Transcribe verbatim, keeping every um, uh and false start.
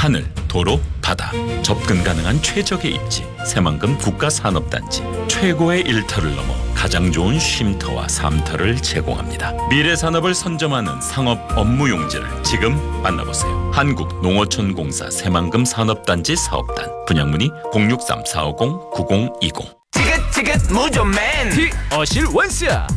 하늘, 도로, 바다 접근 가능한 최적의 입지 새만금 국가산업단지 최고의 일터를 넘어 가장 좋은 쉼터와 삶터를 제공합니다. 미래 산업을 선점하는 상업 업무 용지를 지금 만나보세요. 한국농어촌공사 새만금 산업단지 사업단 분양문의 공육삼 사오공 구공이공 지긋지긋 무조맨 티 어실 원스